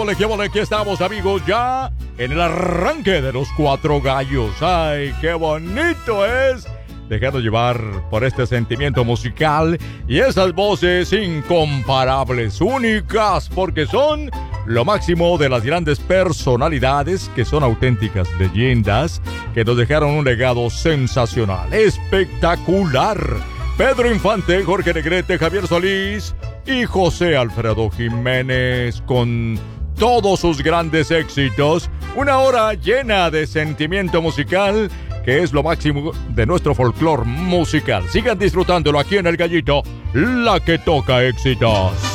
qué vole, aquí estamos, amigos, ya en el arranque de los Cuatro Gallos. ¡Ay, qué bonito es dejarnos llevar por este sentimiento musical y esas voces incomparables, únicas, porque son lo máximo de las grandes personalidades que son auténticas leyendas que nos dejaron un legado sensacional, espectacular. Pedro Infante, Jorge Negrete, Javier Solís y José Alfredo Jiménez con todos sus grandes éxitos. Una hora llena de sentimiento musical que es lo máximo de nuestro folclore musical. Sigan disfrutándolo aquí en El Gallito, la que toca éxitos.